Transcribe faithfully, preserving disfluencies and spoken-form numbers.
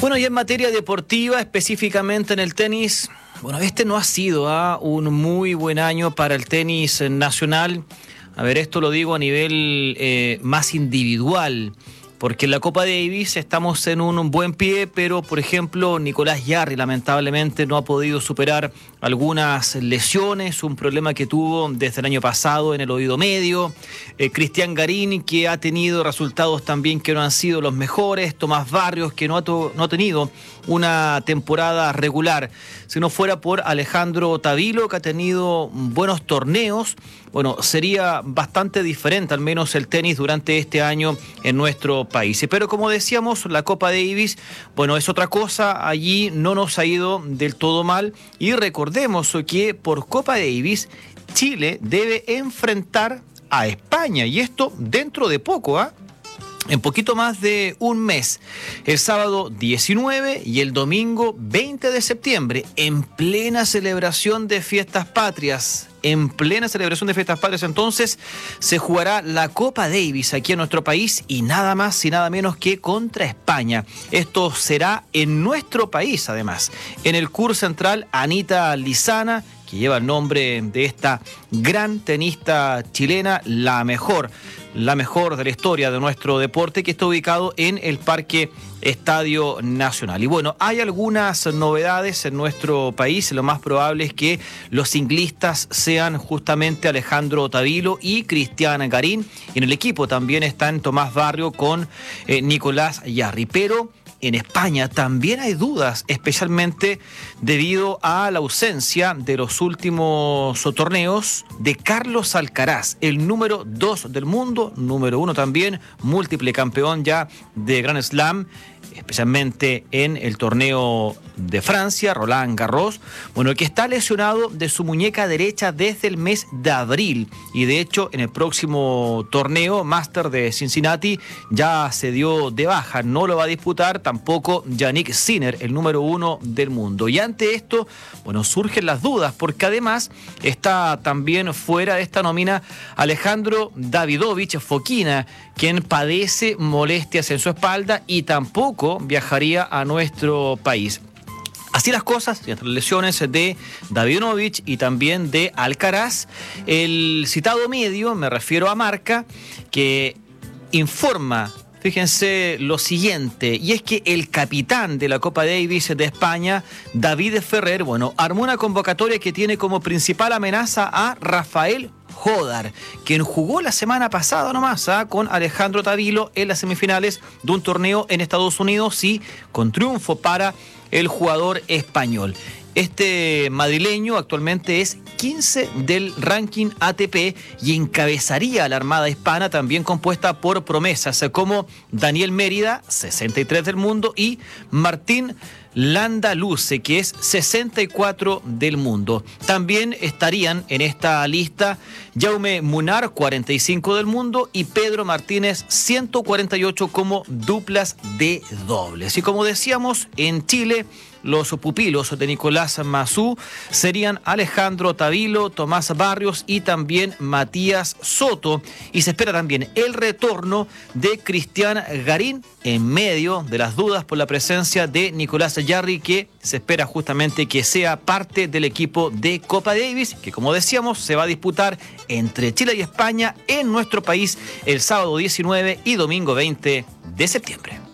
Bueno, y en materia deportiva, específicamente en el tenis, bueno, este no ha sido ¿eh? un muy buen año para el tenis nacional. A ver, esto lo digo a nivel eh, más individual, porque en la Copa Davis estamos en un buen pie, pero, por ejemplo, Nicolás Jarry lamentablemente no ha podido superar algunas lesiones, un problema que tuvo desde el año pasado en el oído medio. Eh, Cristian Garín, que ha tenido resultados también que no han sido los mejores. Tomás Barrios, que no ha, to- no ha tenido una temporada regular. Si no fuera por Alejandro Tavilo, que ha tenido buenos torneos, bueno, sería bastante diferente al menos el tenis durante este año en nuestro país. Pero como decíamos, la Copa Davis, bueno, es otra cosa. Allí no nos ha ido del todo mal. Y recordemos que por Copa Davis Chile debe enfrentar a España, y esto dentro de poco, ¿ah? ¿eh? En poquito más de un mes, el sábado diecinueve y el domingo veinte de septiembre, en plena celebración de fiestas patrias. En plena celebración de fiestas patrias, entonces, se jugará la Copa Davis aquí en nuestro país, y nada más y nada menos que contra España. Esto será en nuestro país, además, en el Kur Central Anita Lizana, que lleva el nombre de esta gran tenista chilena, la mejor, la mejor de la historia de nuestro deporte, que está ubicado en el Parque Estadio Nacional. Y bueno, hay algunas novedades en nuestro país. Lo más probable es que los ciclistas sean justamente Alejandro Tavilo y Cristian Garín. Y en el equipo también están Tomás Barrio con eh, Nicolás Jarry. Pero en España también hay dudas, especialmente debido a la ausencia de los últimos torneos de Carlos Alcaraz, el número dos del mundo, número uno también, múltiple campeón ya de Grand Slam, especialmente en el torneo de Francia, Roland Garros, bueno, que está lesionado de su muñeca derecha desde el mes de abril, y de hecho en el próximo torneo Master de Cincinnati ya se dio de baja, no lo va a disputar tampoco Yannick Sinner, el número uno del mundo. Y ante esto, bueno, surgen las dudas, porque además está también fuera de esta nómina Alejandro Davidovich Fokina, quien padece molestias en su espalda y tampoco viajaría a nuestro país. Así las cosas, y entre las lesiones de Davidovich y también de Alcaraz, el citado medio, me refiero a Marca, que informa, fíjense lo siguiente, y es que el capitán de la Copa Davis de España, David Ferrer, bueno, armó una convocatoria que tiene como principal amenaza a Rafael Jodar, quien jugó la semana pasada nomás ¿eh? con Alejandro Tavilo en las semifinales de un torneo en Estados Unidos, y con triunfo para el jugador español. Este madrileño actualmente es quince del ranking A T P y encabezaría a la Armada Hispana, también compuesta por promesas como Daniel Mérida, sesenta y tres del mundo, y Martín Landaluce, que es sesenta y cuatro del mundo. También estarían en esta lista Jaume Munar, cuarenta y cinco del mundo, y Pedro Martínez, ciento cuarenta y ocho como duplas de dobles. Y como decíamos, en Chile, los pupilos de Nicolás Massú serían Alejandro Tavilo, Tomás Barrios y también Matías Soto. Y se espera también el retorno de Cristian Garín en medio de las dudas por la presencia de Nicolás Jarry, que se espera justamente que sea parte del equipo de Copa Davis, que como decíamos se va a disputar entre Chile y España en nuestro país el sábado diecinueve y domingo veinte de septiembre.